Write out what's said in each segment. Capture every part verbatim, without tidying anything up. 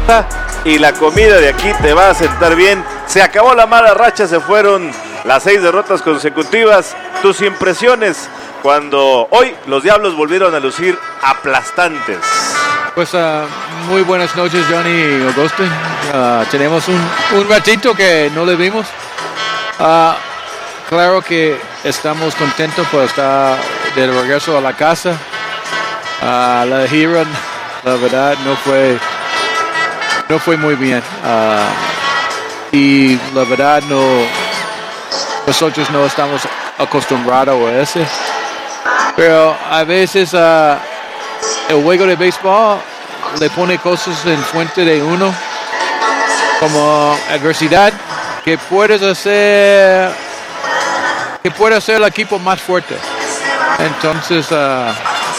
barata y la comida de aquí te va a sentar bien. Se acabó la mala racha, se fueron las seis derrotas consecutivas. Tus impresiones cuando hoy los Diablos volvieron a lucir aplastantes. Pues uh, muy buenas noches, Johnny y Augusto. Uh, tenemos un, un ratito que no le vimos. Uh, claro que estamos contentos por estar de regreso a la casa. Uh, la gira, la verdad, no fue, no fue muy bien. Uh, y la verdad, no, nosotros no estamos acostumbrados a eso. Pero a veces uh, el juego de béisbol le pone cosas en frente de uno, como adversidad, que puedes hacer, que puede hacer el equipo más fuerte. Entonces, uh,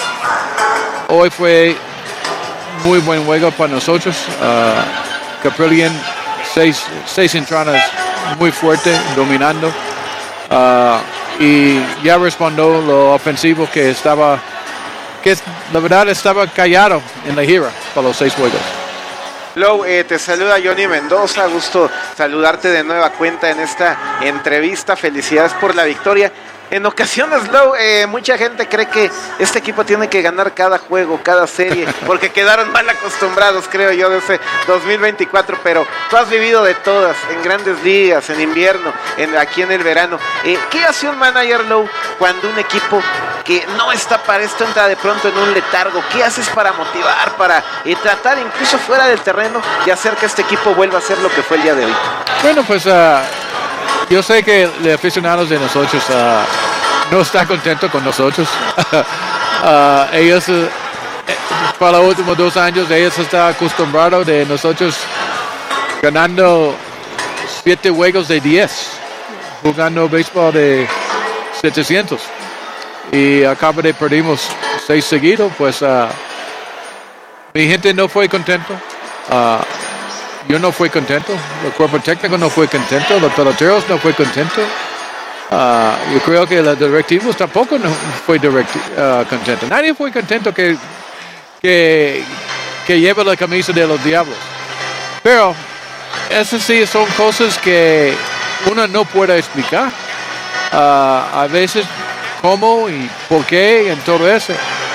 hoy fue muy buen juego para nosotros. Uh, Caprillion, seis, seis entradas muy fuerte, dominando. Uh, y ya respondió lo ofensivo que estaba, que la verdad estaba callado en la gira para los seis juegos. Lou, eh, te saluda Johnny Mendoza, gusto saludarte de nueva cuenta en esta entrevista. Felicidades por la victoria. En ocasiones, Lou, eh, mucha gente cree que este equipo tiene que ganar cada juego, cada serie, porque quedaron mal acostumbrados, creo yo, de ese dos mil veinticuatro, pero tú has vivido de todas, en grandes ligas, en invierno, en, aquí en el verano. Eh, ¿Qué hace un manager, Lou, cuando un equipo que no está para esto entra de pronto en un letargo? ¿Qué haces para motivar, para eh, tratar incluso fuera del terreno y hacer que este equipo vuelva a ser lo que fue el día de hoy? Bueno, pues uh, yo sé que los aficionados de nosotros uh, no están contentos con nosotros. uh, ellos, uh, para los últimos dos años, ellos están acostumbrados de nosotros ganando siete juegos de diez, jugando béisbol de setecientos. Y acaba de perdimos seis seguidos, pues uh, mi gente no fue contento. Uh, yo no fui contento, el cuerpo técnico no fue contento, los peloteros no fue contento. Uh, yo creo que los directivos tampoco no fue direct, uh, contento. Nadie fue contento que, que, que lleva la camisa de los Diablos. Pero esas sí son cosas que uno no puede explicar. Uh, a veces cómo y por qué en todo eso.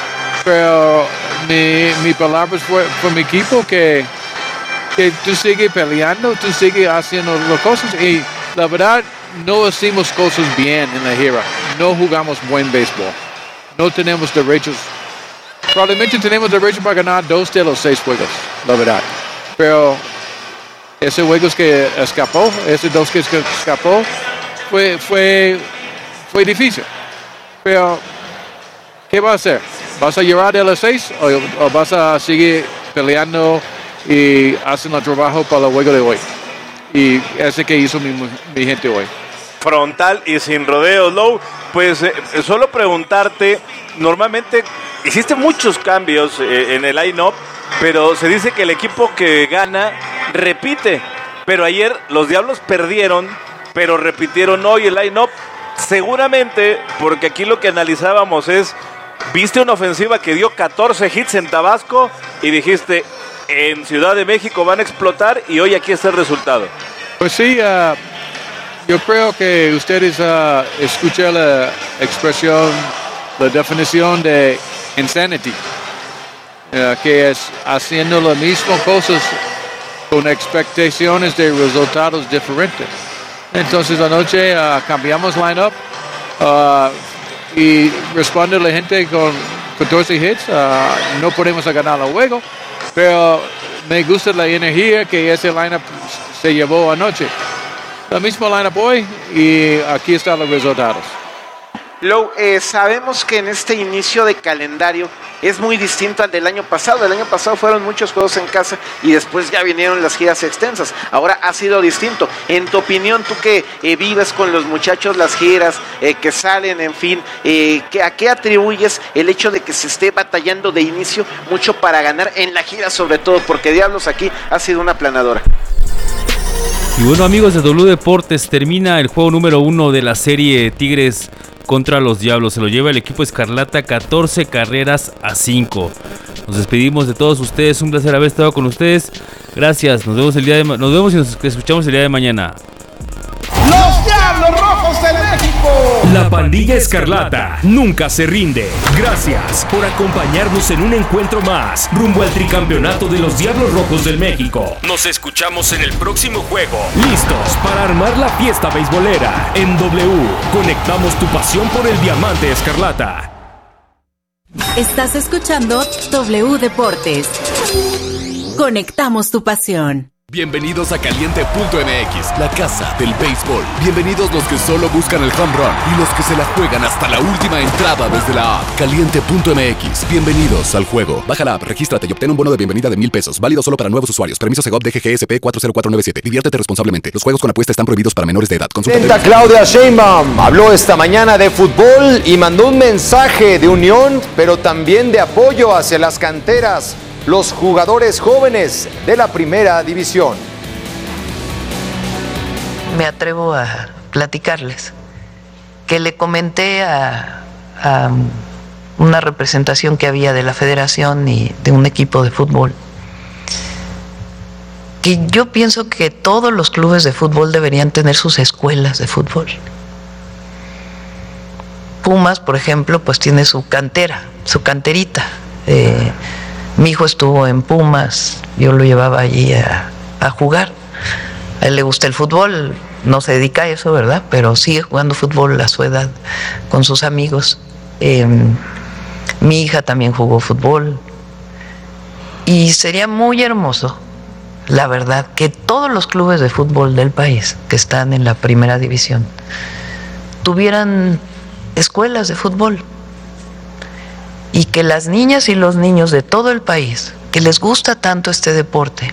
Pero mi, mi palabra fue por mi equipo que, que tú sigues peleando, tú sigues haciendo las cosas y la verdad no hacemos cosas bien en la gira. No jugamos buen béisbol. No tenemos derechos. Probablemente tenemos derecho para ganar dos de los seis juegos, la verdad. Pero ese juego que escapó, ese dos que escapó, fue, fue, fue difícil. Pero, ¿qué vas a hacer? ¿Vas a llevar de las seis o, o vas a seguir peleando y haciendo el trabajo para el juego de hoy? Y ese que hizo mi, mi gente hoy. Frontal y sin rodeos, Lou. Pues eh, solo preguntarte, normalmente hiciste muchos cambios eh, en el line-up, pero se dice que el equipo que gana repite. Pero ayer los Diablos perdieron, pero repitieron hoy el line-up. Seguramente, porque aquí lo que analizábamos es, viste una ofensiva que dio catorce hits en Tabasco y dijiste, en Ciudad de México van a explotar y hoy aquí está el resultado. Pues sí, uh, yo creo que ustedes uh, escuchan la expresión, la definición de insanity, uh, que es haciendo las mismas cosas con expectaciones de resultados diferentes. Entonces anoche uh, cambiamos line-up uh, y responde la gente con catorce hits. Uh, no podemos ganar el juego, pero me gusta la energía que ese line-up se llevó anoche. La misma line-up hoy y aquí están los resultados. Lou, eh, sabemos que en este inicio de calendario es muy distinto al del año pasado. El año pasado fueron muchos juegos en casa y después ya vinieron las giras extensas. Ahora ha sido distinto. En tu opinión, tú que eh, vives con los muchachos las giras, eh, que salen, en fin, eh, ¿a qué atribuyes el hecho de que se esté batallando de inicio mucho para ganar en la gira, sobre todo? Porque Diablos aquí ha sido una aplanadora. Y bueno, amigos de W Deportes, termina el juego número uno de la serie Tigres contra los Diablos. Se lo lleva el equipo Escarlata, catorce carreras a cinco. Nos despedimos de todos ustedes, un placer haber estado con ustedes. Gracias, nos vemos el día de ma- nos vemos y nos escuchamos el día de mañana. ¡Los Diablos Rojos de México! La Pandilla Escarlata nunca se rinde. Gracias por acompañarnos en un encuentro más rumbo al tricampeonato de los Diablos Rojos del México. Nos escuchamos en el próximo juego. Listos para armar la fiesta beisbolera. En W, conectamos tu pasión por el diamante escarlata. Estás escuchando W Deportes. Conectamos tu pasión. Bienvenidos a Caliente punto M X, la casa del béisbol. Bienvenidos los que solo buscan el home run y los que se la juegan hasta la última entrada desde la app. Caliente punto M X, bienvenidos al juego. Baja la app, regístrate y obtén un bono de bienvenida de mil pesos. Válido solo para nuevos usuarios. Permiso Segov D G G S P cuatro cero cuatro nueve siete. Diviértete responsablemente. Los juegos con apuesta están prohibidos para menores de edad. Consulta. Presidenta Claudia Sheinbaum habló esta mañana de fútbol y mandó un mensaje de unión, pero también de apoyo hacia las canteras, los jugadores jóvenes de la primera división. Me atrevo a platicarles que le comenté a, a una representación que había de la federación y de un equipo de fútbol que yo pienso que todos los clubes de fútbol deberían tener sus escuelas de fútbol. Pumas, por ejemplo, pues tiene su cantera, su canterita. Eh, mi hijo estuvo en Pumas, yo lo llevaba allí a, a jugar. A él le gusta el fútbol, no se dedica a eso, ¿verdad? Pero sigue jugando fútbol a su edad con sus amigos. Eh, mi hija también jugó fútbol. Y sería muy hermoso, la verdad, que todos los clubes de fútbol del país que están en la primera división tuvieran escuelas de fútbol. Y que las niñas y los niños de todo el país, que les gusta tanto este deporte,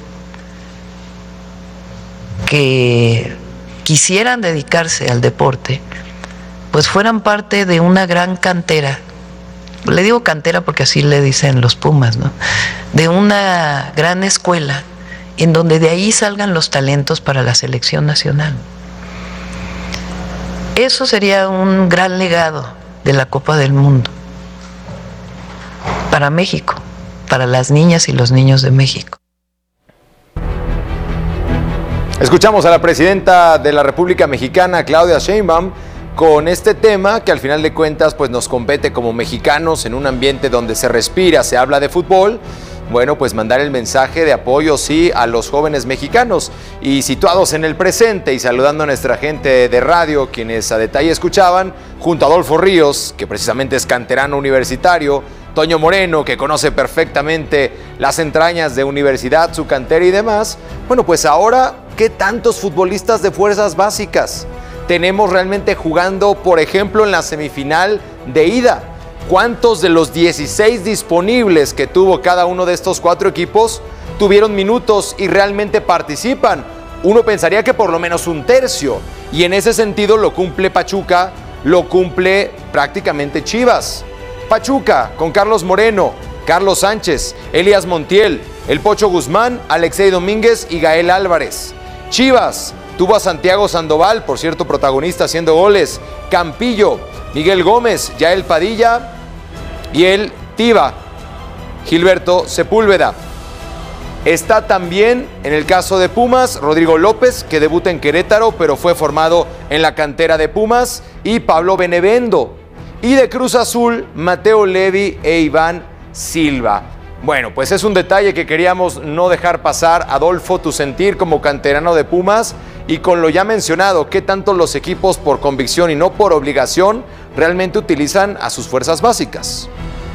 que quisieran dedicarse al deporte, pues fueran parte de una gran cantera. Le digo cantera porque así le dicen los Pumas, ¿no? De una gran escuela en donde de ahí salgan los talentos para la selección nacional. Eso sería un gran legado de la Copa del Mundo para México, para las niñas y los niños de México. Escuchamos a la presidenta de la República Mexicana, Claudia Sheinbaum, con este tema que al final de cuentas pues nos compete como mexicanos en un ambiente donde se respira, se habla de fútbol. Bueno, pues mandar el mensaje de apoyo, sí, a los jóvenes mexicanos. Y situados en el presente y saludando a nuestra gente de radio, quienes a detalle escuchaban, junto a Adolfo Ríos, que precisamente es canterano universitario, Toño Moreno, que conoce perfectamente las entrañas de universidad, su cantera y demás. Bueno, pues ahora, ¿qué tantos futbolistas de fuerzas básicas tenemos realmente jugando, por ejemplo, en la semifinal de ida? ¿Cuántos de los dieciséis disponibles que tuvo cada uno de estos cuatro equipos tuvieron minutos y realmente participan? Uno pensaría que por lo menos un tercio. Y en ese sentido lo cumple Pachuca, lo cumple prácticamente Chivas. Pachuca con Carlos Moreno, Carlos Sánchez, Elías Montiel, El Pocho Guzmán, Alexei Domínguez y Gael Álvarez. Chivas tuvo a Santiago Sandoval, por cierto protagonista haciendo goles, Campillo, Miguel Gómez, Yael Padilla y el Tiva, Gilberto Sepúlveda. Está también, en el caso de Pumas, Rodrigo López, que debuta en Querétaro, pero fue formado en la cantera de Pumas, y Pablo Benevendo. Y de Cruz Azul, Mateo Levi e Iván Silva. Bueno, pues es un detalle que queríamos no dejar pasar. Adolfo, tu sentir como canterano de Pumas, y con lo ya mencionado, ¿qué tanto los equipos por convicción y no por obligación realmente utilizan a sus fuerzas básicas?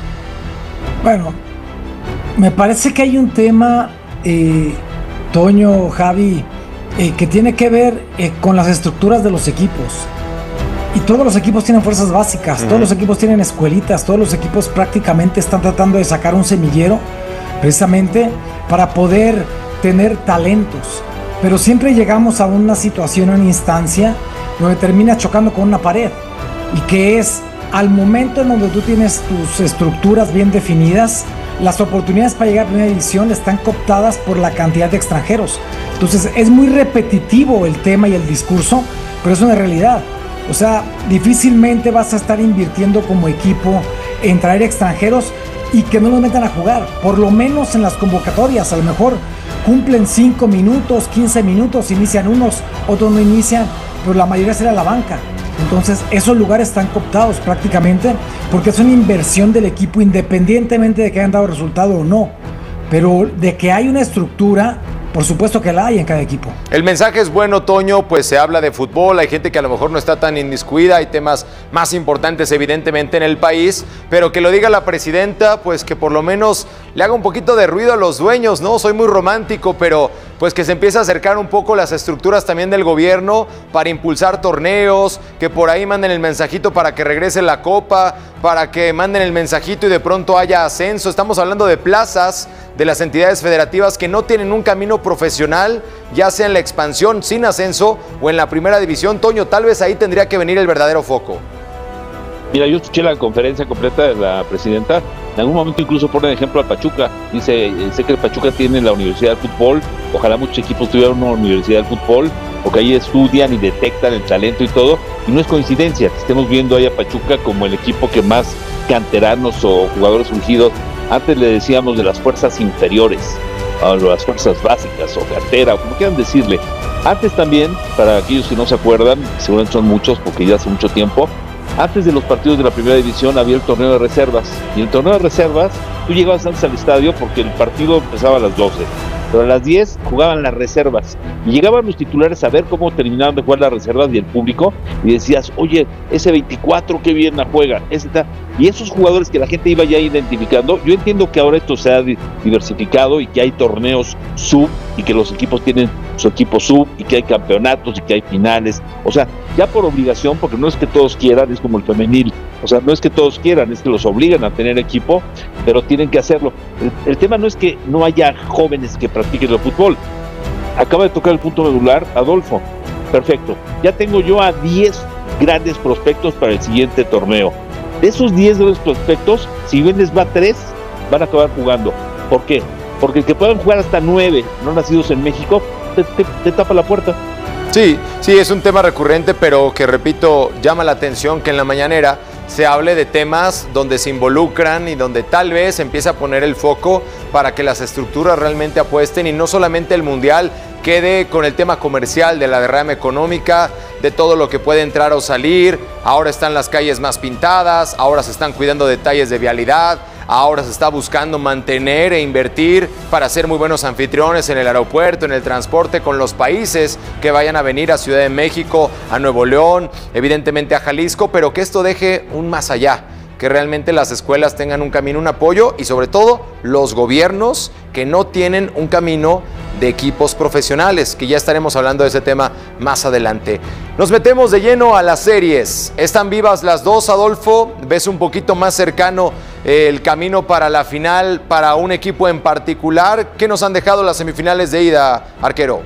Bueno, me parece que hay un tema, eh, Toño, Javi, eh, que tiene que ver eh, con las estructuras de los equipos. Y todos los equipos tienen fuerzas básicas, uh-huh. Todos los equipos tienen escuelitas, todos los equipos prácticamente están tratando de sacar un semillero precisamente para poder tener talentos. Pero siempre llegamos a una situación, a una instancia donde termina chocando con una pared. Y que es al momento en donde tú tienes tus estructuras bien definidas, las oportunidades para llegar a primera división están cooptadas por la cantidad de extranjeros. Entonces es muy repetitivo el tema y el discurso, pero es una realidad. O sea, difícilmente vas a estar invirtiendo como equipo en traer extranjeros y que no los metan a jugar, por lo menos en las convocatorias. A lo mejor cumplen cinco minutos, quince minutos, inician unos, otros no inician, pero la mayoría será la banca. Entonces esos lugares están cooptados prácticamente porque es una inversión del equipo independientemente de que hayan dado resultado o no, pero de que hay una estructura, por supuesto que la hay en cada equipo. El mensaje es bueno, Toño, pues se habla de fútbol, hay gente que a lo mejor no está tan inmiscuida, hay temas más importantes evidentemente en el país, pero que lo diga la presidenta, pues que por lo menos le haga un poquito de ruido a los dueños, ¿no? Soy muy romántico, pero pues que se empiece a acercar un poco las estructuras también del gobierno para impulsar torneos, que por ahí manden el mensajito para que regrese la copa, para que manden el mensajito y de pronto haya ascenso. Estamos hablando de plazas de las entidades federativas que no tienen un camino profesional, ya sea en la expansión sin ascenso o en la primera división. Toño, tal vez ahí tendría que venir el verdadero foco. Mira, yo escuché la conferencia completa de la presidenta. En algún momento incluso pone de ejemplo al Pachuca. Dice, sé que el Pachuca tiene la Universidad del Fútbol, ojalá muchos equipos tuvieran una Universidad del Fútbol, porque ahí estudian y detectan el talento y todo, y no es coincidencia que estemos viendo ahí a Pachuca como el equipo que más canteranos o jugadores surgidos. Antes le decíamos de las fuerzas inferiores, o las fuerzas básicas, o cantera, o como quieran decirle. Antes también, para aquellos que no se acuerdan, seguramente son muchos porque ya hace mucho tiempo, antes de los partidos de la primera división había el torneo de reservas, y el torneo de reservas, tú llegabas antes al estadio porque el partido empezaba a las doce, pero a las diez jugaban las reservas, y llegaban los titulares a ver cómo terminaban de jugar las reservas y el público, y decías, oye, ese veinticuatro qué bien la juega, ese tal. Y esos jugadores que la gente iba ya identificando, yo entiendo que ahora esto se ha diversificado y que hay torneos sub y que los equipos tienen su equipo sub y que hay campeonatos y que hay finales, o sea, ya por obligación, porque no es que todos quieran, es como el femenil, o sea, no es que todos quieran, es que los obligan a tener equipo, pero tienen que hacerlo. El, el tema no es que no haya jóvenes que practiquen el fútbol. Acaba de tocar el punto medular, Adolfo. Perfecto. Ya tengo yo a diez grandes prospectos para el siguiente torneo. De esos diez grandes prospectos, si bien les va tres, van a acabar jugando. ¿Por qué? Porque el que puedan jugar hasta nueve no nacidos en México, te, te, te tapa la puerta. Sí, sí, es un tema recurrente, pero que, repito, llama la atención que en la mañanera se hable de temas donde se involucran y donde tal vez se empieza a poner el foco para que las estructuras realmente apuesten y no solamente el Mundial quede con el tema comercial de la derrama económica, de todo lo que puede entrar o salir. Ahora están las calles más pintadas, ahora se están cuidando detalles de vialidad, ahora se está buscando mantener e invertir para ser muy buenos anfitriones en el aeropuerto, en el transporte con los países que vayan a venir a Ciudad de México, a Nuevo León, evidentemente a Jalisco, pero que esto deje un más allá, que realmente las escuelas tengan un camino, un apoyo y sobre todo los gobiernos que no tienen un camino de equipos profesionales, que ya estaremos hablando de ese tema más adelante. Nos metemos de lleno a las series. ¿Están vivas las dos, Adolfo? ¿Ves un poquito más cercano el camino para la final para un equipo en particular? ¿Qué nos han dejado las semifinales de ida, arquero?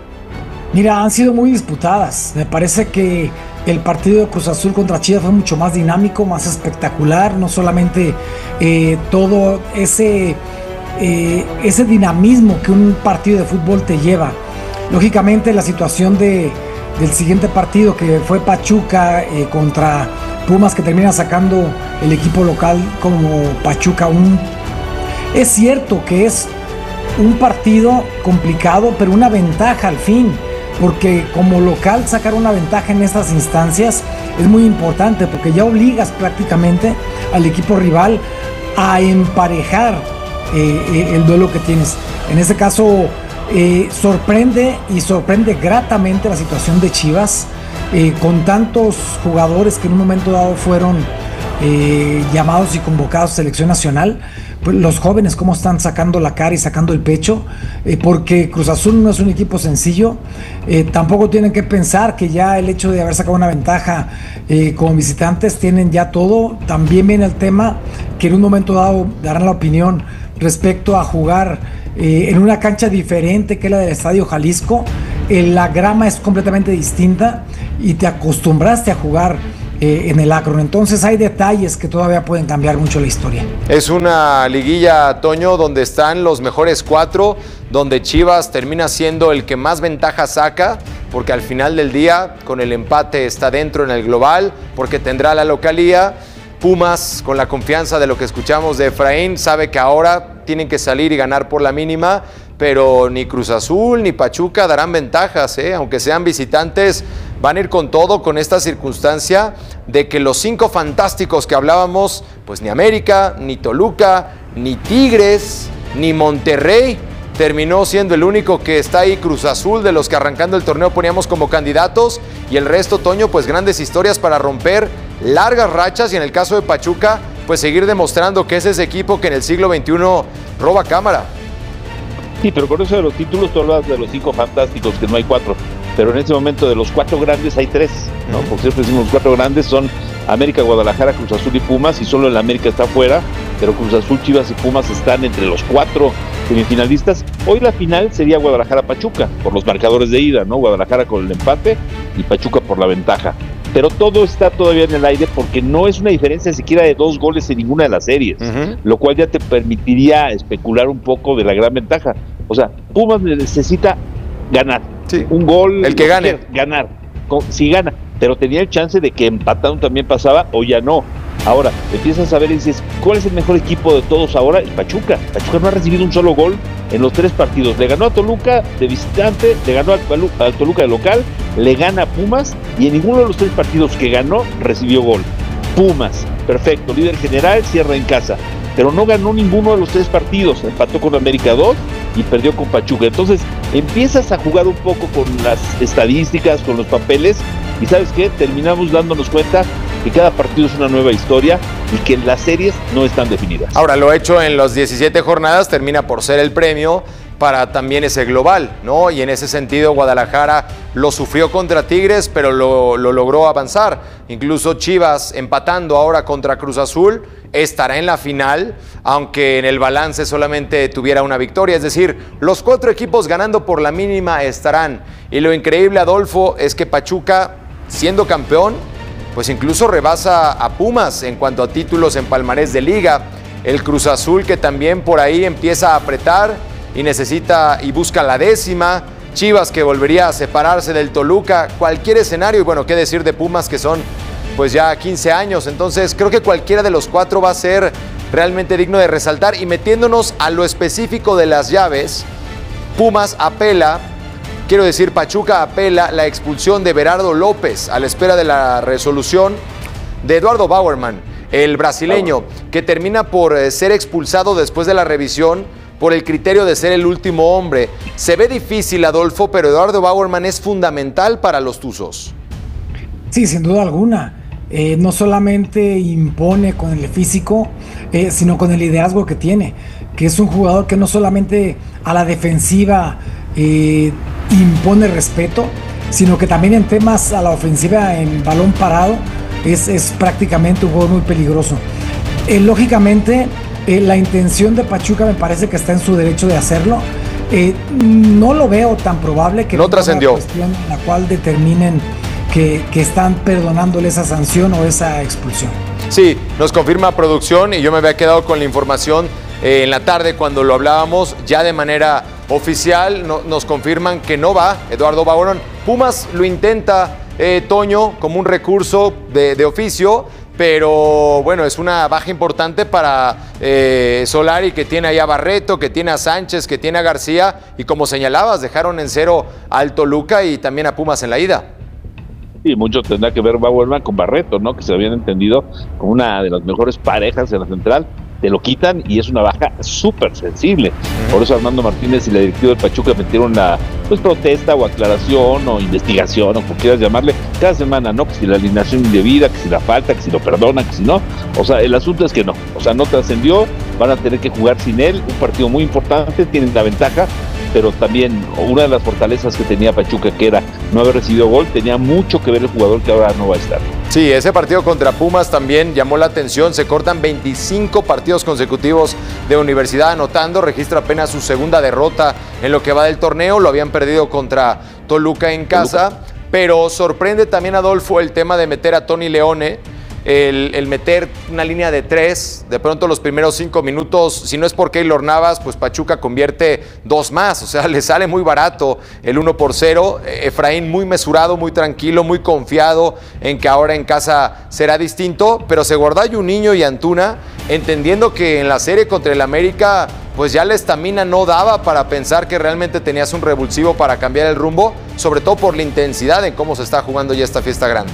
Mira, han sido muy disputadas. Me parece que el partido de Cruz Azul contra Chivas fue mucho más dinámico, más espectacular. No solamente eh, todo ese... Eh, ese dinamismo que un partido de fútbol te lleva. Lógicamente la situación de, del siguiente partido, que fue Pachuca eh, contra Pumas, que termina sacando el equipo local como Pachuca. Un, es cierto que es un partido complicado, pero una ventaja al fin, porque como local sacar una ventaja en estas instancias es muy importante, porque ya obligas prácticamente al equipo rival a emparejar Eh, eh, el duelo que tienes. En este caso eh, sorprende y sorprende gratamente la situación de Chivas, eh, con tantos jugadores que en un momento dado fueron eh, llamados y convocados a selección nacional. Pues los jóvenes cómo están sacando la cara y sacando el pecho, eh, porque Cruz Azul no es un equipo sencillo. Eh, tampoco tienen que pensar que ya el hecho de haber sacado una ventaja eh, como visitantes tienen ya todo. También viene el tema que en un momento dado darán la opinión respecto a jugar eh, en una cancha diferente que la del Estadio Jalisco. Eh, la grama es completamente distinta y te acostumbraste a jugar eh, en el Akron. Entonces hay detalles que todavía pueden cambiar mucho la historia. Es una liguilla, Toño, donde están los mejores cuatro, donde Chivas termina siendo el que más ventaja saca, porque al final del día con el empate está dentro en el global, porque tendrá la localía. Pumas, con la confianza de lo que escuchamos de Efraín, sabe que ahora tienen que salir y ganar por la mínima, pero ni Cruz Azul ni Pachuca darán ventajas, ¿eh? Aunque sean visitantes, van a ir con todo con esta circunstancia de que los cinco fantásticos que hablábamos, pues ni América, ni Toluca, ni Tigres, ni Monterrey, terminó siendo el único que está ahí, Cruz Azul, de los que arrancando el torneo poníamos como candidatos, y el resto, Toño, pues grandes historias para romper largas rachas, y en el caso de Pachuca, pues seguir demostrando que es ese equipo que en el siglo veintiuno roba cámara. Sí, pero con eso de los títulos tú hablas de los cinco fantásticos, que no hay cuatro, pero en este momento de los cuatro grandes hay tres, ¿no? Uh-huh. Por cierto, decimos los cuatro grandes son América, Guadalajara, Cruz Azul y Pumas, y solo el América está afuera, pero Cruz Azul, Chivas y Pumas están entre los cuatro semifinalistas. Hoy la final sería Guadalajara-Pachuca, por los marcadores de ida, ¿no? Guadalajara con el empate y Pachuca por la ventaja. Pero todo está todavía en el aire porque no es una diferencia siquiera de dos goles en ninguna de las series, uh-huh. Lo cual ya te permitiría especular un poco de la gran ventaja. O sea, Pumas necesita ganar, sí. Un gol, el que gane, que ganar, si gana, pero tenía el chance de que empatando también pasaba o ya no. Ahora, empiezas a ver y dices, ¿cuál es el mejor equipo de todos ahora? El Pachuca. Pachuca no ha recibido un solo gol en los tres partidos. Le ganó a Toluca de visitante, le ganó al, al Toluca de local, le gana a Pumas, y en ninguno de los tres partidos que ganó recibió gol. Pumas, perfecto, líder general, cierra en casa, pero no ganó ninguno de los tres partidos. Empató con América dos y perdió con Pachuca. Entonces empiezas a jugar un poco con las estadísticas, con los papeles, y ¿sabes qué? Terminamos dándonos cuenta que cada partido es una nueva historia y que las series no están definidas. Ahora, lo hecho en las diecisiete jornadas termina por ser el premio para también ese global, ¿no? Y en ese sentido Guadalajara lo sufrió contra Tigres, pero lo, lo logró avanzar. Incluso Chivas, empatando ahora contra Cruz Azul, estará en la final, aunque en el balance solamente tuviera una victoria. Es decir, los cuatro equipos ganando por la mínima estarán. Y lo increíble, Adolfo, es que Pachuca, siendo campeón, pues incluso rebasa a Pumas en cuanto a títulos en palmarés de liga. El Cruz Azul, que también por ahí empieza a apretar y necesita y busca la décima. Chivas, que volvería a separarse del Toluca. Cualquier escenario, y bueno, qué decir de Pumas, que son pues ya quince años. Entonces creo que cualquiera de los cuatro va a ser realmente digno de resaltar. Y metiéndonos a lo específico de las llaves, Pumas apela, quiero decir, Pachuca apela la expulsión de Berardo López a la espera de la resolución de Eduardo Bauerman, el brasileño, que termina por ser expulsado después de la revisión por el criterio de ser el último hombre. Se ve difícil, Adolfo, pero Eduardo Bauerman es fundamental para los Tuzos. Sí, sin duda alguna. Eh, no solamente impone con el físico, eh, sino con el liderazgo que tiene, que es un jugador que no solamente a la defensiva eh, impone respeto, sino que también en temas a la ofensiva, en balón parado, es, es prácticamente un jugador muy peligroso. Eh, lógicamente, eh, la intención de Pachuca me parece que está en su derecho de hacerlo. Eh, no lo veo tan probable que no trascendió. Una cuestión en la cual determinen que, que están perdonándole esa sanción o esa expulsión. Sí, nos confirma producción, y yo me había quedado con la información eh, en la tarde cuando lo hablábamos, ya de manera oficial no, nos confirman que no va Eduardo Bauerman. Pumas lo intenta, eh, Toño, como un recurso de, de oficio, pero bueno, es una baja importante para eh, Solari, que tiene ahí a Barreto, que tiene a Sánchez, que tiene a García, y como señalabas, dejaron en cero al Toluca y también a Pumas en la ida. Y mucho tendrá que ver Bauerman con Barreto, ¿no? Que se habían entendido como una de las mejores parejas en la central. Te lo quitan y es una baja súper sensible. Por eso Armando Martínez y la directiva del Pachuca metieron la pues, protesta o aclaración o investigación, o como quieras llamarle, cada semana, ¿no? Que si la alineación indebida, que si la falta, que si lo perdonan, que si no. O sea, el asunto es que no. O sea, no trascendió, van a tener que jugar sin él. Un partido muy importante, tienen la ventaja, pero también una de las fortalezas que tenía Pachuca, que era no haber recibido gol, tenía mucho que ver el jugador que ahora no va a estar. Sí, ese partido contra Pumas también llamó la atención. Se cortan veinticinco partidos consecutivos de Universidad anotando, registra apenas su segunda derrota en lo que va del torneo. Lo habían perdido contra Toluca en casa, Toluca. Pero sorprende también, Adolfo, el tema de meter a Tony Leone, el, el meter una línea de tres, de pronto los primeros cinco minutos, si no es por Keylor Navas, pues Pachuca convierte dos más, o sea, le sale muy barato el uno por cero. Efraín muy mesurado, muy tranquilo, muy confiado en que ahora en casa será distinto, pero se guarda Juninho y Antuna, entendiendo que en la serie contra el América, pues ya la estamina no daba para pensar que realmente tenías un revulsivo para cambiar el rumbo, sobre todo por la intensidad en cómo se está jugando ya esta fiesta grande.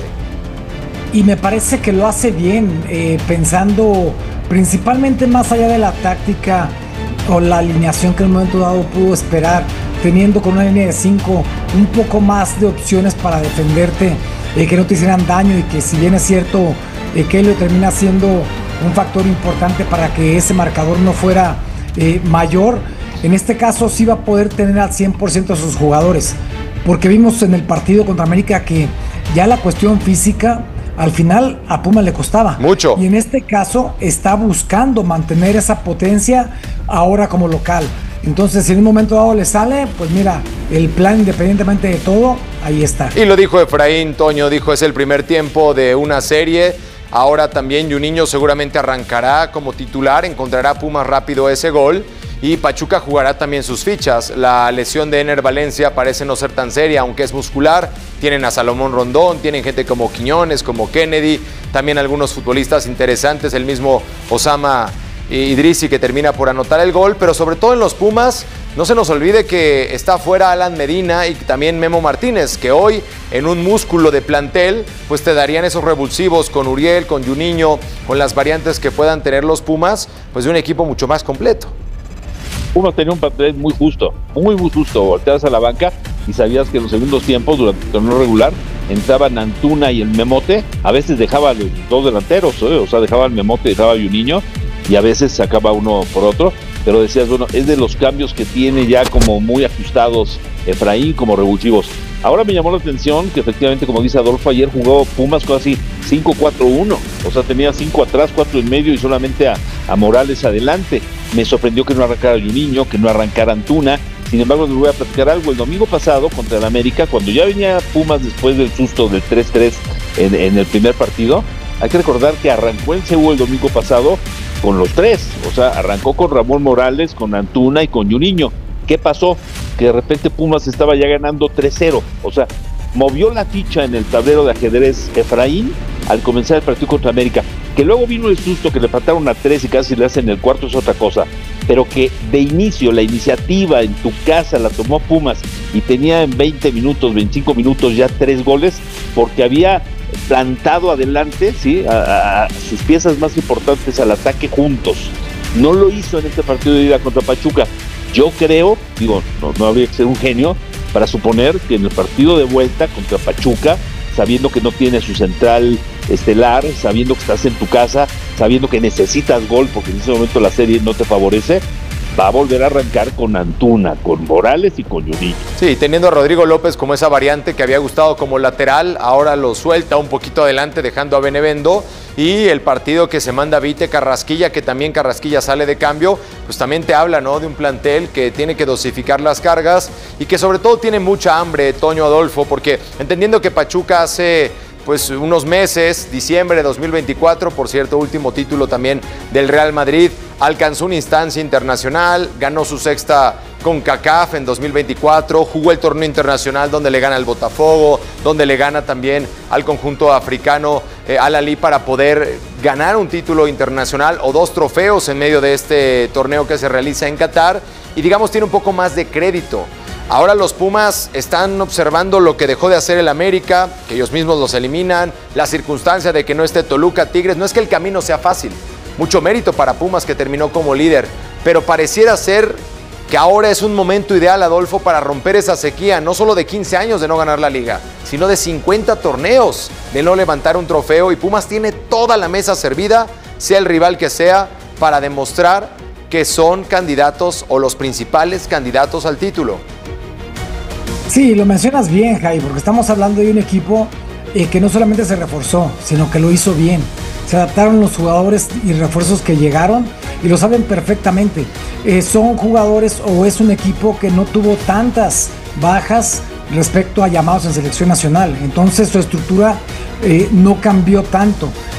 Y me parece que lo hace bien, eh, pensando principalmente más allá de la táctica o la alineación que en un momento dado pudo esperar, teniendo con una línea de cinco un poco más de opciones para defenderte, eh, que no te hicieran daño, y que si bien es cierto eh, que él lo termina siendo un factor importante para que ese marcador no fuera eh, mayor, en este caso sí va a poder tener al cien por ciento a sus jugadores, porque vimos en el partido contra América que ya la cuestión física al final a Pumas le costaba mucho, y en este caso está buscando mantener esa potencia ahora como local. Entonces, si en un momento dado le sale, pues mira, el plan, independientemente de todo, ahí está. Y lo dijo Efraín, Toño, dijo es el primer tiempo de una serie. Ahora también Juninho seguramente arrancará como titular, encontrará a Pumas rápido ese gol, y Pachuca jugará también sus fichas. La lesión de Ener Valencia parece no ser tan seria, aunque es muscular. Tienen a Salomón Rondón, tienen gente como Quiñones, como Kennedy, también algunos futbolistas interesantes, el mismo Osama Idrisi, que termina por anotar el gol, pero sobre todo en los Pumas, no se nos olvide que está fuera Alan Medina y también Memo Martínez, que hoy en un músculo de plantel, pues te darían esos revulsivos con Uriel, con Juninho, con las variantes que puedan tener los Pumas, pues de un equipo mucho más completo. Pumas tenía un plantel muy justo, muy muy justo. Volteabas a la banca y sabías que en los segundos tiempos, durante el torneo regular, entraban Antuna y el Memote. A veces dejaba a los dos delanteros, ¿eh? O sea, dejaba al Memote, dejaba a Juninho, y a veces sacaba uno por otro. Pero decías, bueno, es de los cambios que tiene ya como muy ajustados Efraín como revulsivos. Ahora me llamó la atención que efectivamente, como dice Adolfo, ayer jugó Pumas casi cinco cuatro uno. O sea, tenía cinco atrás, cuatro en medio y solamente a, a Morales adelante. Me sorprendió que no arrancara Juninho, que no arrancara Antuna. Sin embargo, les voy a platicar algo. El domingo pasado contra el América, cuando ya venía Pumas después del susto del tres tres en, en el primer partido, hay que recordar que arrancó el C U el domingo pasado con los tres. O sea, arrancó con Ramón Morales, con Antuna y con Juninho. ¿Qué pasó? Que de repente Pumas estaba ya ganando tres cero. O sea, movió la ficha en el tablero de ajedrez Efraín al comenzar el partido contra América. Que luego vino el susto que le faltaron a tres y casi le hacen el cuarto, es otra cosa. Pero que de inicio la iniciativa en tu casa la tomó Pumas y tenía en veinte minutos, veinticinco minutos ya tres goles, porque había plantado adelante, ¿sí?, a, a sus piezas más importantes al ataque juntos. No lo hizo en este partido de ida contra Pachuca. Yo creo, digo, no, no habría que ser un genio para suponer que en el partido de vuelta contra Pachuca, sabiendo que no tiene su central estelar, sabiendo que estás en tu casa, sabiendo que necesitas gol porque en ese momento la serie no te favorece, va a volver a arrancar con Antuna, con Morales y con Juninho. Sí, teniendo a Rodrigo López como esa variante que había gustado como lateral, ahora lo suelta un poquito adelante dejando a Benevendo, y el partido que se manda Vite Carrasquilla, que también Carrasquilla sale de cambio, pues también te habla, ¿no?, de un plantel que tiene que dosificar las cargas y que sobre todo tiene mucha hambre, Toño, Adolfo, porque entendiendo que Pachuca hace pues unos meses, diciembre de dos mil veinticuatro, por cierto, último título también del Real Madrid, alcanzó una instancia internacional, ganó su sexta CONCACAF en dos mil veinticuatro, jugó el torneo internacional donde le gana al Botafogo, donde le gana también al conjunto africano eh, Al Ahly, para poder ganar un título internacional o dos trofeos en medio de este torneo que se realiza en Qatar, y digamos tiene un poco más de crédito. Ahora los Pumas están observando lo que dejó de hacer el América, que ellos mismos los eliminan, la circunstancia de que no esté Toluca, Tigres. No es que el camino sea fácil, mucho mérito para Pumas que terminó como líder, pero pareciera ser que ahora es un momento ideal, Adolfo, para romper esa sequía, no solo de quince años de no ganar la liga, sino de cincuenta torneos de no levantar un trofeo, y Pumas tiene toda la mesa servida, sea el rival que sea, para demostrar que son candidatos o los principales candidatos al título. Sí, lo mencionas bien, Javi, porque estamos hablando de un equipo eh, que no solamente se reforzó, sino que lo hizo bien. Se adaptaron los jugadores y refuerzos que llegaron y lo saben perfectamente. Eh, son jugadores o es un equipo que no tuvo tantas bajas respecto a llamados en selección nacional. Entonces su estructura eh, no cambió tanto.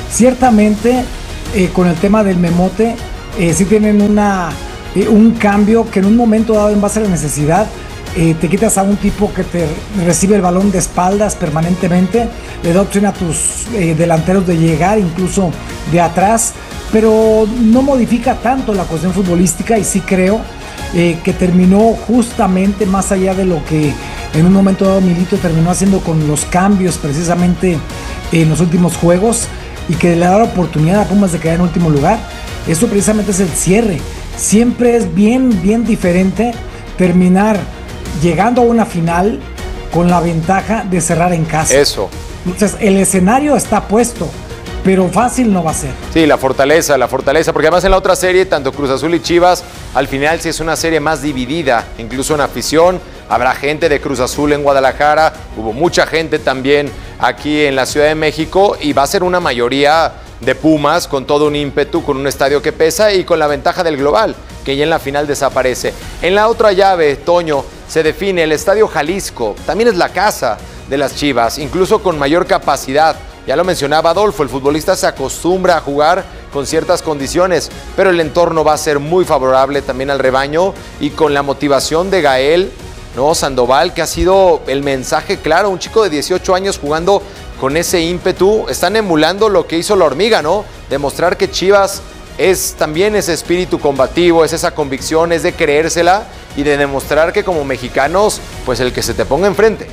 Ciertamente, eh, con el tema del memote, eh, sí tienen una, eh, un cambio que en un momento dado, en base a la necesidad, eh, te quitas a un tipo que te recibe el balón de espaldas permanentemente, le da opción a tus eh, delanteros de llegar incluso de atrás, pero no modifica tanto la cuestión futbolística, y sí creo eh, que terminó justamente más allá de lo que en un momento dado Milito terminó haciendo con los cambios precisamente en los últimos juegos, y que le da la oportunidad a Pumas de quedar en último lugar. Eso precisamente es el cierre. Siempre es bien, bien diferente terminar llegando a una final con la ventaja de cerrar en casa. Eso. Entonces el escenario está puesto, pero fácil no va a ser. Sí, la fortaleza, la fortaleza, porque además en la otra serie, tanto Cruz Azul y Chivas, al final sí es una serie más dividida, incluso en afición. Habrá gente de Cruz Azul en Guadalajara, hubo mucha gente también aquí en la Ciudad de México, y va a ser una mayoría de Pumas con todo un ímpetu, con un estadio que pesa y con la ventaja del global, que ya en la final desaparece. En la otra llave, Toño, se define el Estadio Jalisco, también es la casa de las Chivas, incluso con mayor capacidad. Ya lo mencionaba Adolfo, el futbolista se acostumbra a jugar con ciertas condiciones, pero el entorno va a ser muy favorable también al rebaño, y con la motivación de Gael, ¿no? Sandoval, que ha sido el mensaje claro, un chico de dieciocho años jugando con ese ímpetu, están emulando lo que hizo la Hormiga, ¿no? Demostrar que Chivas es también ese espíritu combativo, es esa convicción, es de creérsela y de demostrar que como mexicanos, pues el que se te ponga enfrente.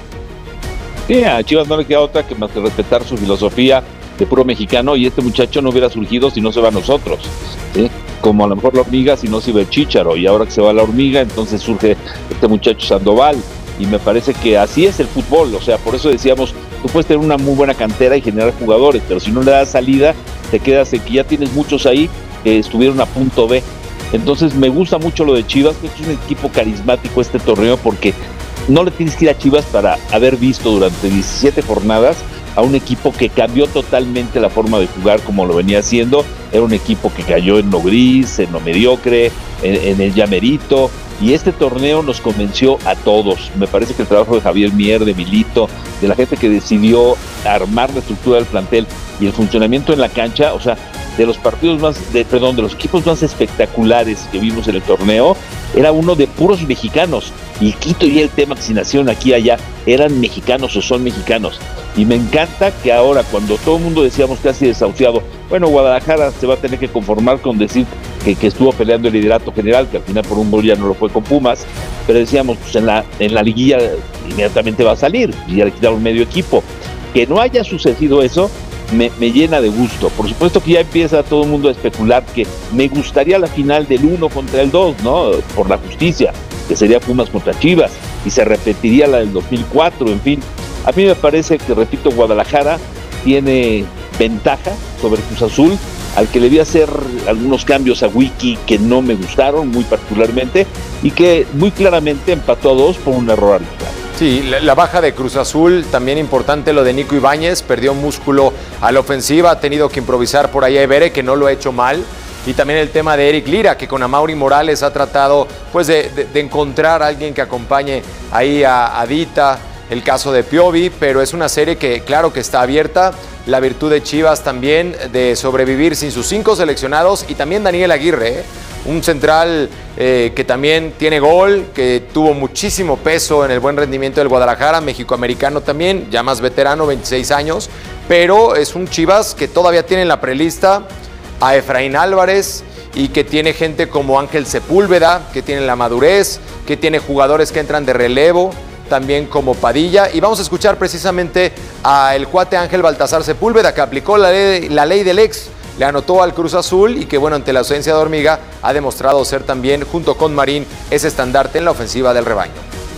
Sí, a Chivas no le queda otra que más que respetar su filosofía de puro mexicano, y este muchacho no hubiera surgido si no se va a nosotros, ¿sí? Como a lo mejor la Hormiga si no se iba el Chícharo, y ahora que se va la Hormiga, entonces surge este muchacho Sandoval, y me parece que así es el fútbol. O sea, por eso decíamos, tú puedes tener una muy buena cantera y generar jugadores, pero si no le das salida, te quedas en que ya tienes muchos ahí que estuvieron a punto B. Entonces me gusta mucho lo de Chivas, que es un equipo carismático este torneo, porque no le tienes que ir a Chivas para haber visto durante diecisiete jornadas a un equipo que cambió totalmente la forma de jugar como lo venía haciendo. Era un equipo que cayó en lo gris, en lo mediocre, en, en el llamerito, y este torneo nos convenció a todos. Me parece que el trabajo de Javier Mier, de Milito, de la gente que decidió armar la estructura del plantel y el funcionamiento en la cancha, o sea, de los partidos más, de, perdón, de los equipos más espectaculares que vimos en el torneo, era uno de puros mexicanos. Y quito ya el tema que si nacieron aquí y allá, eran mexicanos o son mexicanos. Y me encanta que ahora, cuando todo el mundo decíamos casi desahuciado, bueno, Guadalajara se va a tener que conformar con decir que, que estuvo peleando el liderato general, que al final por un gol ya no lo fue con Pumas, pero decíamos, pues en la, en la liguilla inmediatamente va a salir, y ya le quitaron medio equipo. Que no haya sucedido eso, Me, me llena de gusto. Por supuesto que ya empieza todo el mundo a especular que me gustaría la final del uno contra el dos, ¿no? Por la justicia, que sería Pumas contra Chivas, y se repetiría la del dos mil cuatro, en fin. A mí me parece que, repito, Guadalajara tiene ventaja sobre Cruz Azul, al que le vi hacer algunos cambios a Wiki que no me gustaron muy particularmente, y que muy claramente empató a dos por un error arbitral. Sí, la, la baja de Cruz Azul, también importante lo de Nico Ibáñez, perdió músculo a la ofensiva, ha tenido que improvisar por ahí a Ebere, que no lo ha hecho mal, y también el tema de Eric Lira, que con Amaury Morales ha tratado pues de, de, de encontrar a alguien que acompañe ahí a, a Dita, el caso de Piovi, pero es una serie que claro que está abierta. La virtud de Chivas también de sobrevivir sin sus cinco seleccionados, y también Daniel Aguirre, ¿eh? Un central eh, que también tiene gol, que tuvo muchísimo peso en el buen rendimiento del Guadalajara, mexicoamericano también, ya más veterano, veintiséis años, pero es un Chivas que todavía tiene en la prelista a Efraín Álvarez, y que tiene gente como Ángel Sepúlveda, que tiene la madurez, que tiene jugadores que entran de relevo, también como Padilla. Y vamos a escuchar precisamente al cuate Ángel Baltasar Sepúlveda, que aplicó la ley, la ley del ex, le anotó al Cruz Azul, y que bueno, ante la ausencia de Hormiga ha demostrado ser también, junto con Marín, ese estandarte en la ofensiva del rebaño.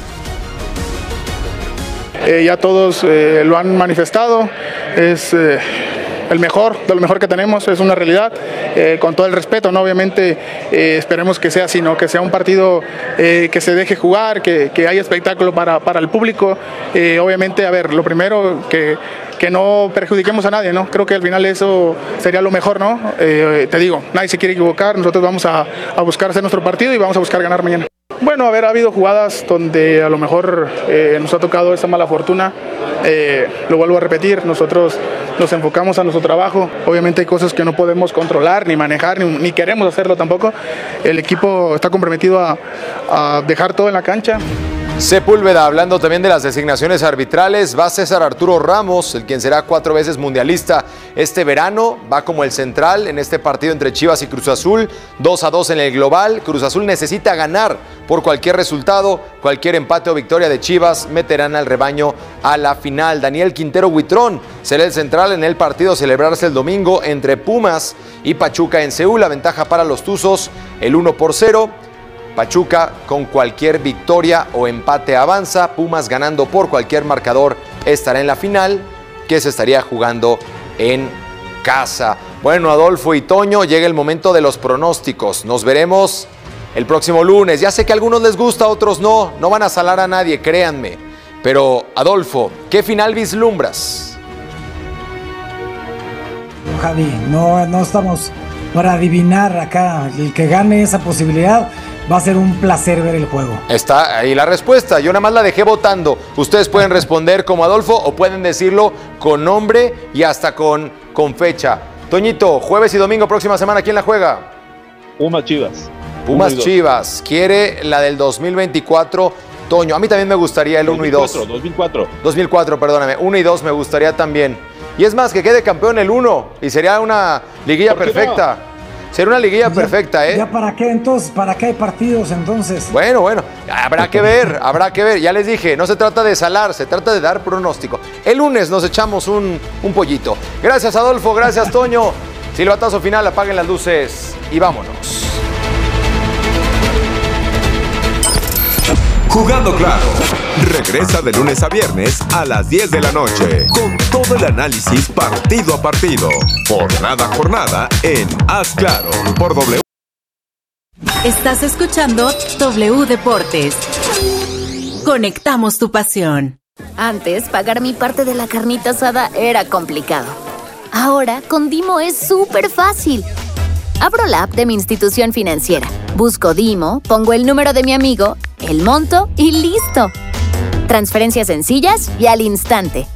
Eh, ya todos eh, lo han manifestado, es eh, el mejor, de lo mejor que tenemos, es una realidad, eh, con todo el respeto, ¿no? Obviamente eh, esperemos que sea así, ¿no? Que sea un partido eh, que se deje jugar, que, que haya espectáculo para, para el público. Eh, obviamente, a ver, lo primero, que, que no perjudiquemos a nadie, ¿no? Creo que al final eso sería lo mejor, ¿no? Eh, te digo, nadie se quiere equivocar, nosotros vamos a, a buscar hacer nuestro partido y vamos a buscar ganar mañana. Bueno, a ver, ha habido jugadas donde a lo mejor eh, nos ha tocado esa mala fortuna. Eh, lo vuelvo a repetir, nosotros nos enfocamos a nuestro trabajo. Obviamente hay cosas que no podemos controlar, ni manejar, ni, ni queremos hacerlo tampoco. El equipo está comprometido a, a dejar todo en la cancha. Sepúlveda, hablando también de las designaciones arbitrales, va César Arturo Ramos, el quien será cuatro veces mundialista este verano, va como el central en este partido entre Chivas y Cruz Azul, dos a dos en el global. Cruz Azul necesita ganar por cualquier resultado, cualquier empate o victoria de Chivas meterán al rebaño a la final. Daniel Quintero Huitrón será el central en el partido a celebrarse el domingo entre Pumas y Pachuca en Seúl. La ventaja para los Tuzos, el uno por cero. Pachuca con cualquier victoria o empate avanza. Pumas ganando por cualquier marcador estará en la final, que se estaría jugando en casa. Bueno, Adolfo y Toño, llega el momento de los pronósticos. Nos veremos el próximo lunes. Ya sé que a algunos les gusta, a otros no. No van a salar a nadie, créanme. Pero, Adolfo, ¿qué final vislumbras? Javi, no, no estamos para adivinar acá. El que gane esa posibilidad va a ser un placer ver el juego. Está ahí la respuesta. Yo nada más la dejé votando. Ustedes pueden responder como Adolfo o pueden decirlo con nombre y hasta con, con fecha. Toñito, jueves y domingo, próxima semana, ¿quién la juega? Pumas Chivas. Pumas Chivas. Quiere la del dos mil veinticuatro. Toño, a mí también me gustaría el uno y dos. dos mil cuatro. dos mil cuatro, perdóname. uno y dos me gustaría también. Y es más, que quede campeón el uno. Y sería una liguilla perfecta. No? Sería una liguilla ya, perfecta, ¿eh? ¿Ya para qué entonces? ¿Para qué hay partidos entonces? Bueno, bueno, habrá que ver, habrá que ver. Ya les dije, no se trata de salar, se trata de dar pronóstico. El lunes nos echamos un, un pollito. Gracias, Adolfo, gracias, Toño. Silbatazo final, apaguen las luces y vámonos. Jugando Claro. Regresa de lunes a viernes a las diez de la noche con todo el análisis partido a partido, jornada a jornada en Haz Claro por W. Estás escuchando W Deportes. Conectamos tu pasión. Antes, pagar mi parte de la carnita asada era complicado. Ahora, con Dimo es súper fácil. Abro la app de mi institución financiera, busco Dimo, pongo el número de mi amigo, el monto y ¡listo! Transferencias sencillas y al instante.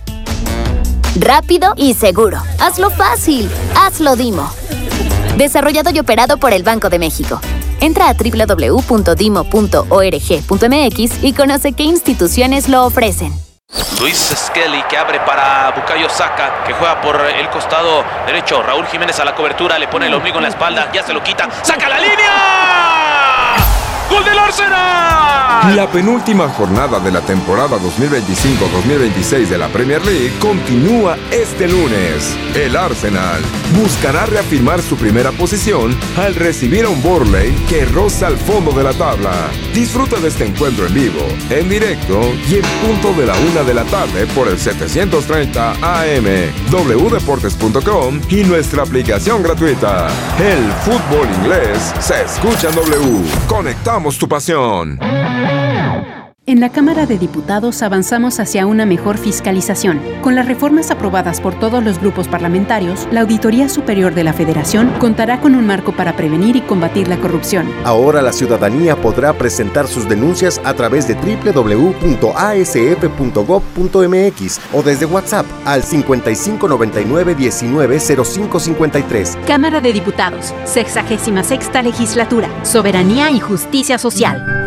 Rápido y seguro. Hazlo fácil. Hazlo Dimo. Desarrollado y operado por el Banco de México. Entra a doble u doble u doble u punto dimo punto org punto m x y conoce qué instituciones lo ofrecen. Luis Skelly que abre para Bukayo Saka, que juega por el costado derecho. Raúl Jiménez a la cobertura, le pone el ombligo en la espalda, ya se lo quita, ¡saca la línea! ¡Gol del Arsenal! La penúltima jornada de la temporada dos mil veinticinco dos mil veintiséis de la Premier League continúa este lunes. El Arsenal buscará reafirmar su primera posición al recibir a un Burnley que roza al fondo de la tabla. Disfruta de este encuentro en vivo, en directo y en punto de la una de la tarde por el setecientos treinta A M, w deportes punto com y nuestra aplicación gratuita. El fútbol inglés se escucha en W. Conectamos tu pasión. En la Cámara de Diputados avanzamos hacia una mejor fiscalización. Con las reformas aprobadas por todos los grupos parlamentarios, la Auditoría Superior de la Federación contará con un marco para prevenir y combatir la corrupción. Ahora la ciudadanía podrá presentar sus denuncias a través de doble u doble u doble u punto a s f punto gob punto m x o desde WhatsApp al cincuenta y cinco noventa y nueve diecinueve cero cinco cincuenta y tres. Cámara de Diputados, sexagésima sexta Legislatura, Soberanía y Justicia Social.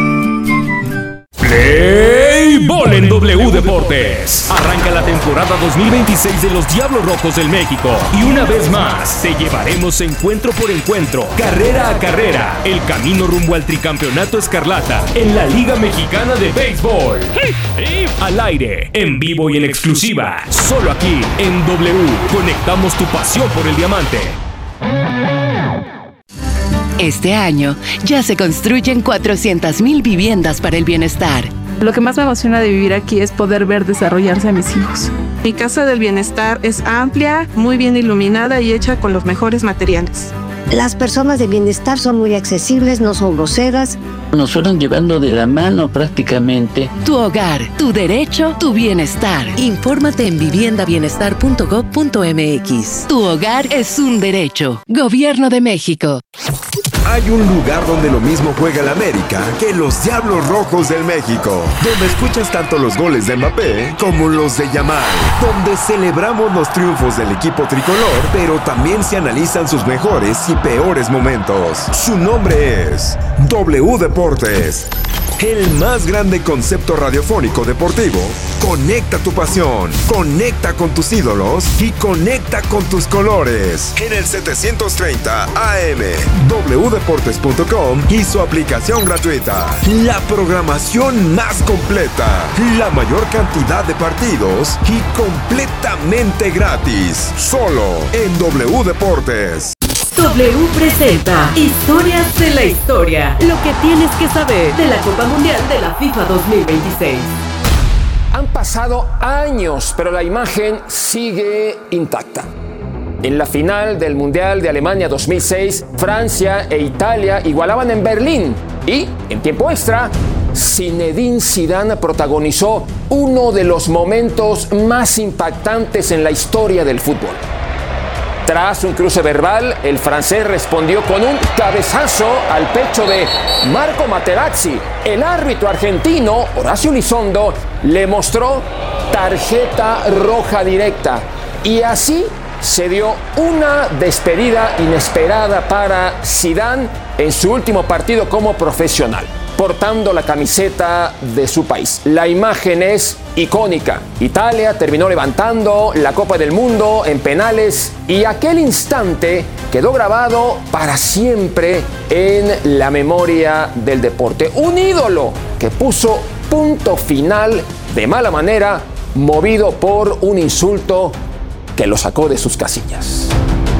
Play Ball en W Deportes. Arranca la temporada dos mil veintiséis de los Diablos Rojos del México. Y una vez más, te llevaremos encuentro por encuentro, carrera a carrera, el camino rumbo al tricampeonato escarlata en la Liga Mexicana de Béisbol. Al aire, en vivo y en exclusiva, solo aquí en W. Conectamos tu pasión por el diamante. Este año ya se construyen cuatrocientas mil viviendas para el bienestar. Lo que más me emociona de vivir aquí es poder ver desarrollarse a mis hijos. Mi casa del bienestar es amplia, muy bien iluminada y hecha con los mejores materiales. Las personas de bienestar son muy accesibles, no son groseras. Nos fueron llevando de la mano prácticamente. Tu hogar, tu derecho, tu bienestar. Infórmate en vivienda bienestar punto gob punto m x. Tu hogar es un derecho. Gobierno de México. hay un lugar donde lo mismo juega el América que los Diablos Rojos del México, donde escuchas tanto los goles de Mbappé como los de Yamal, donde celebramos los triunfos del equipo tricolor, pero también se analizan sus mejores y peores momentos. Su nombre es W Deportes, el más grande concepto radiofónico deportivo. Conecta tu pasión, conecta con tus ídolos y conecta con tus colores. En el setecientos treinta A M, w deportes punto com y su aplicación gratuita. La programación más completa, la mayor cantidad de partidos y completamente gratis. Solo en W Deportes. W presenta Historias de la Historia. Lo que tienes que saber de la Copa Mundial de la FIFA dos mil veintiséis. Han pasado años, pero la imagen sigue intacta. En la final del Mundial de Alemania dos mil seis, Francia e Italia igualaban en Berlín y, en tiempo extra, Zinedine Zidane protagonizó uno de los momentos más impactantes en la historia del fútbol. Tras un cruce verbal, el francés respondió con un cabezazo al pecho de Marco Materazzi. El árbitro argentino, Horacio Elizondo, le mostró tarjeta roja directa. Y así se dio una despedida inesperada para Zidane en su último partido como profesional, portando la camiseta de su país. La imagen es icónica. Italia terminó levantando la Copa del Mundo en penales y aquel instante quedó grabado para siempre en la memoria del deporte. Un ídolo que puso punto final de mala manera, movido por un insulto que lo sacó de sus casillas.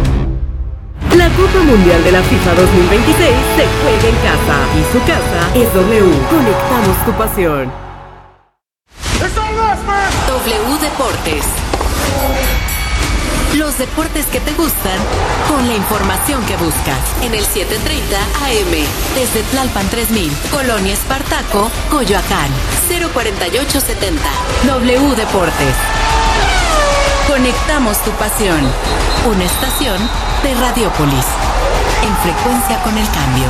La Copa Mundial de la FIFA dos mil veintiséis se juega en casa y su casa es W. Conectamos tu pasión. W Deportes. Los deportes que te gustan con la información que buscas. En el setecientos treinta A M. Desde Tlalpan tres mil, Colonia Espartaco, Coyoacán. cero cuarenta y ocho setenta. W Deportes. Conectamos tu pasión. Una estación de Radiopolis. En frecuencia con el cambio.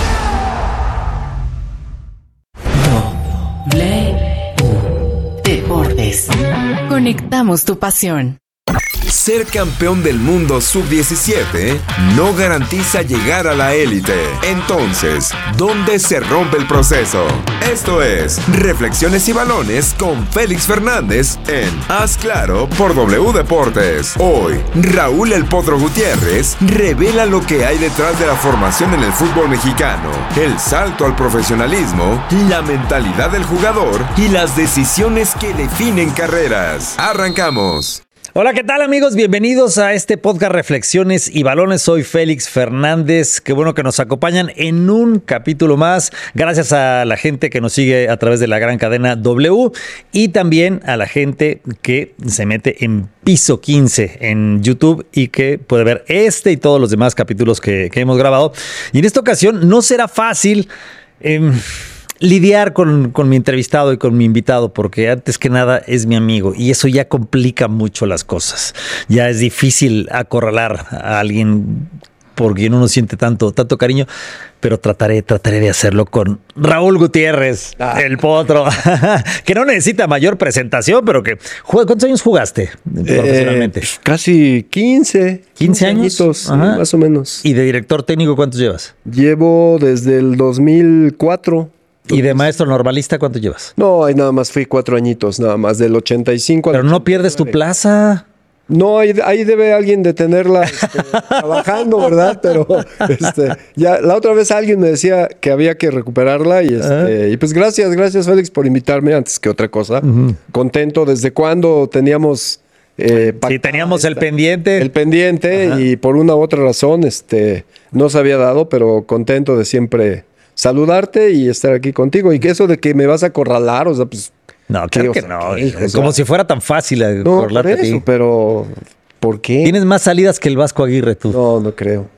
W Deportes. Conectamos tu pasión. Ser campeón del mundo sub diecisiete no garantiza llegar a la élite. Entonces, ¿dónde se rompe el proceso? Esto es Reflexiones y Balones con Félix Fernández en Haz Claro por W Deportes. Hoy, Raúl El Potro Gutiérrez revela lo que hay detrás de la formación en el fútbol mexicano, el salto al profesionalismo, la mentalidad del jugador y las decisiones que definen carreras. ¡Arrancamos! Hola, ¿qué tal, amigos? Bienvenidos a este podcast Reflexiones y Balones. Soy Félix Fernández. Qué bueno que nos acompañan en un capítulo más. Gracias a la gente que nos sigue a través de la gran cadena W y también a la gente que se mete en Piso quince en YouTube y que puede ver este y todos los demás capítulos que, que hemos grabado. Y en esta ocasión no será fácil Eh, lidiar con, con mi entrevistado y con mi invitado, porque antes que nada es mi amigo y eso ya complica mucho las cosas. Ya es difícil acorralar a alguien por quien uno siente tanto, tanto cariño, pero trataré, trataré de hacerlo con Raúl Gutiérrez, ah. el Potro, que no necesita mayor presentación, pero que... ¿Cuántos años jugaste profesionalmente? Eh, casi quince. ¿quince años? Añitos, más o menos. ¿Y de director técnico cuántos llevas? Llevo desde el dos mil cuatro. ¿Y de maestro normalista cuánto llevas? No, ahí nada más fui cuatro añitos, nada más, del ochenta y cinco. Pero no pierdes tu plaza. No, ahí, ahí debe alguien de tenerla este, trabajando, ¿verdad? Pero este, ya la otra vez alguien me decía que había que recuperarla y, este, y pues gracias, gracias Félix por invitarme antes que otra cosa. Uh-huh. Contento. ¿Desde cuándo teníamos... Eh, sí, teníamos esta, el pendiente. El pendiente. Ajá. Y por una u otra razón este, no se había dado, pero contento de siempre... saludarte y estar aquí contigo. Y que eso de que me vas a acorralar, o sea, pues... No, creo que no. ¿Qué, o sea, como si fuera tan fácil acorralarte no, por eso, a ti. Pero, ¿por qué? Tienes más salidas que el Vasco Aguirre, tú. No, no creo.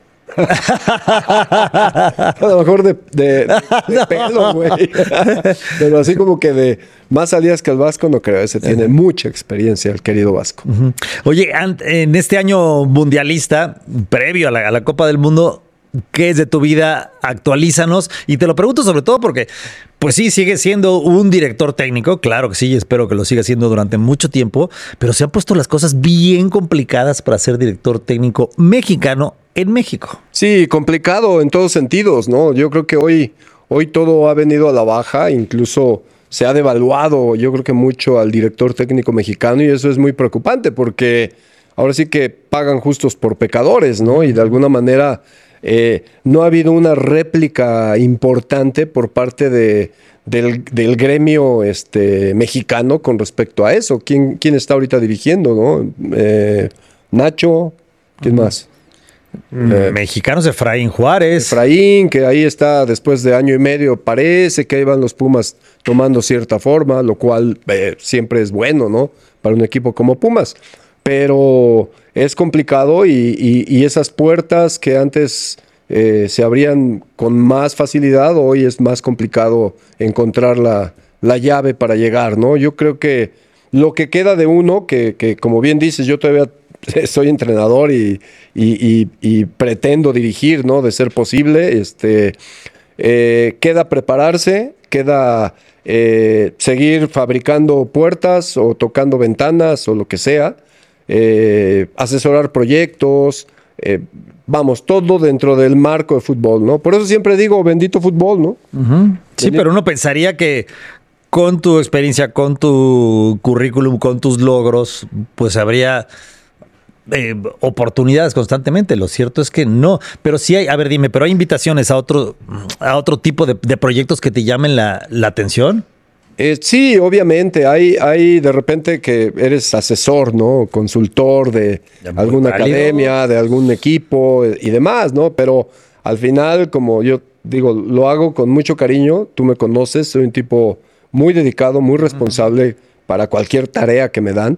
A lo mejor de, de, de no. pelo, güey. Pero así como que de más salidas que el Vasco, no creo. Ese tiene uh-huh. mucha experiencia, el querido Vasco. Uh-huh. Oye, en este año mundialista, previo a la, a la Copa del Mundo, ¿Qué es de tu vida? Actualízanos. Y te lo pregunto sobre todo porque, pues sí, sigue siendo un director técnico. Claro que sí, y espero que lo siga siendo durante mucho tiempo. Pero se han puesto las cosas bien complicadas para ser director técnico mexicano en México. Sí, complicado en todos sentidos, ¿no? Yo creo que hoy, hoy todo ha venido a la baja, incluso se ha devaluado, yo creo que mucho al director técnico mexicano, y eso es muy preocupante porque ahora sí que pagan justos por pecadores, ¿no? Y de alguna manera eh, no ha habido una réplica importante por parte de, del, del gremio este, mexicano con respecto a eso. ¿Quién, quién está ahorita dirigiendo, no? Eh, Nacho, ¿quién más? Eh, Mexicanos, Efraín Juárez. Efraín, que ahí está después de año y medio, parece que ahí van los Pumas tomando cierta forma, lo cual eh, siempre es bueno, ¿no? Para un equipo como Pumas. Pero es complicado y, y, y esas puertas que antes eh, se abrían con más facilidad, hoy es más complicado encontrar la, la llave para llegar, ¿no? Yo creo que lo que queda de uno, que, que como bien dices, yo todavía soy entrenador y, y, y, y pretendo dirigir, ¿no? De ser posible. Este, eh, queda prepararse, queda eh, seguir fabricando puertas o tocando ventanas o lo que sea, eh, asesorar proyectos, eh, vamos, todo dentro del marco de fútbol, ¿no? Por eso siempre digo, bendito fútbol, ¿no? Uh-huh. Sí, bendito. Pero uno pensaría que con tu experiencia, con tu currículum, con tus logros, pues habría Eh, oportunidades constantemente. Lo cierto es que no, pero sí hay, a ver, dime, pero hay invitaciones a otro, a otro tipo de, de proyectos que te llamen la, la atención. Eh, sí, obviamente, hay, hay de repente que eres asesor, ¿no? Consultor de alguna válido. academia, de algún equipo y demás, ¿no? Pero al final, como yo digo, lo hago con mucho cariño, tú me conoces, soy un tipo muy dedicado, muy responsable uh-huh. para cualquier tarea que me dan.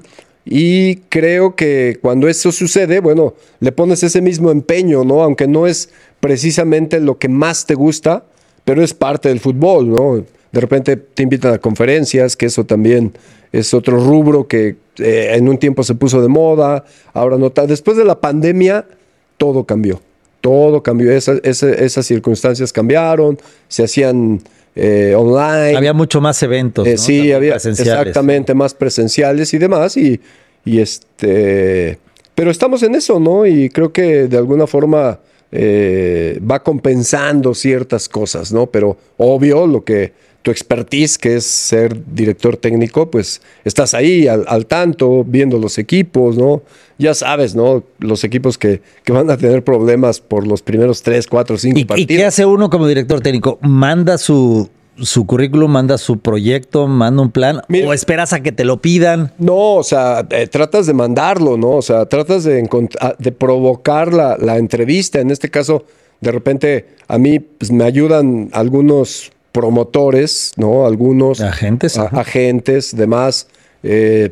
Y creo que cuando eso sucede, bueno, le pones ese mismo empeño, ¿no? Aunque no es precisamente lo que más te gusta, pero es parte del fútbol, ¿no? De repente te invitan a conferencias, que eso también es otro rubro que eh, en un tiempo se puso de moda, ahora no está. Después de la pandemia, todo cambió, todo cambió, esa, esa, esas circunstancias cambiaron, se hacían Eh, online. Había mucho más eventos, eh, ¿no? Sí, También había presenciales. Exactamente, más presenciales y demás. Y, y este, pero estamos en eso, ¿no? Y creo que de alguna forma eh, va compensando ciertas cosas, ¿no? Pero obvio, lo que tu expertise, que es ser director técnico, pues estás ahí al, al tanto, viendo los equipos, ¿no? Ya sabes, ¿no? Los equipos que, que van a tener problemas por los primeros tres, cuatro, cinco ¿Y, partidos. ¿Y qué hace uno como director técnico? ¿Manda su, su currículum, manda su proyecto, manda un plan? Mira, ¿o esperas a que te lo pidan? No, o sea, eh, tratas de mandarlo, ¿no? O sea, tratas de, de provocar la, la entrevista. En este caso, de repente, a mí pues, me ayudan algunos promotores, ¿no? Algunos agentes, a, agentes, demás, eh,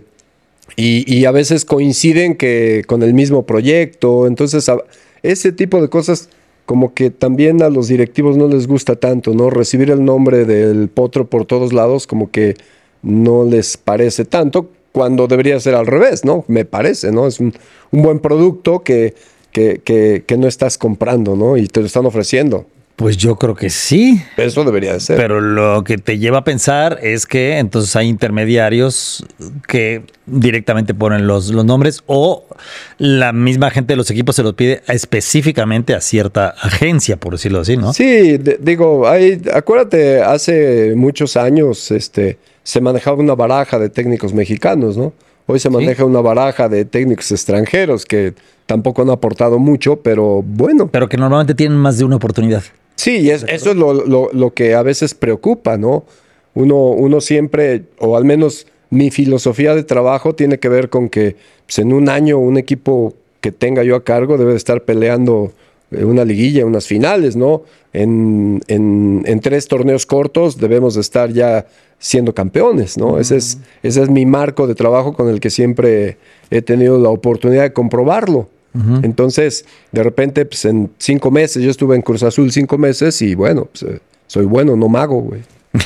y, y a veces coinciden que con el mismo proyecto. Entonces, a, ese tipo de cosas como que también a los directivos no les gusta tanto, ¿no? Recibir el nombre del Potro por todos lados como que no les parece tanto, cuando debería ser al revés, ¿no? Me parece, ¿no? Es un, un buen producto que, que, que, que no estás comprando, ¿no? Y te lo están ofreciendo. Pues yo creo que sí. Eso debería de ser. Pero lo que te lleva a pensar es que entonces hay intermediarios que directamente ponen los, los nombres, o la misma gente de los equipos se los pide específicamente a cierta agencia, por decirlo así, ¿no? Sí, de, digo, hay, acuérdate, hace muchos años este, se manejaba una baraja de técnicos mexicanos, ¿no? Hoy se maneja ¿Sí? una baraja de técnicos extranjeros que tampoco han aportado mucho, pero bueno. Pero que normalmente tienen más de una oportunidad. Sí, y es, eso es lo, lo, lo que a veces preocupa, ¿no? Uno, uno siempre, o al menos mi filosofía de trabajo tiene que ver con que pues, en un año un equipo que tenga yo a cargo debe de estar peleando una liguilla, unas finales, ¿no? En, en, en tres torneos cortos debemos de estar ya siendo campeones, ¿no? Uh-huh. Ese es, ese es mi marco de trabajo con el que siempre he tenido la oportunidad de comprobarlo. Uh-huh. Entonces, de repente, pues en cinco meses, yo estuve en Cruz Azul cinco meses y bueno, pues, eh, soy bueno, no mago, güey.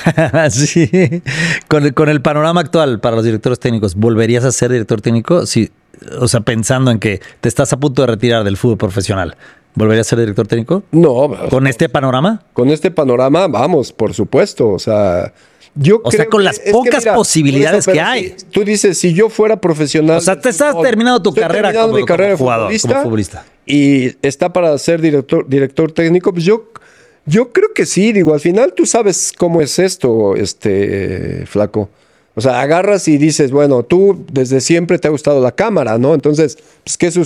Sí. Con el, con el panorama actual para los directores técnicos, ¿volverías a ser director técnico? Sí, o sea, pensando en que te estás a punto de retirar del fútbol profesional, ¿Volvería a ser director técnico? No. ¿Con este panorama? Con este panorama, vamos, por supuesto. O sea, yo O creo sea, con que- las es que pocas mira, posibilidades por eso, que pero hay. si tú dices, si yo fuera profesional. O sea, te de estás fútbol, terminando tu estoy carrera terminando como- mi carrera como jugador, futbolista, como futbolista. Y está para ser director, director técnico, pues yo, yo creo que sí. Digo, al final tú sabes cómo es esto, este flaco. O sea, agarras y dices, bueno, tú desde siempre te ha gustado la cámara, ¿no? Entonces, pues, ¿qué sucede?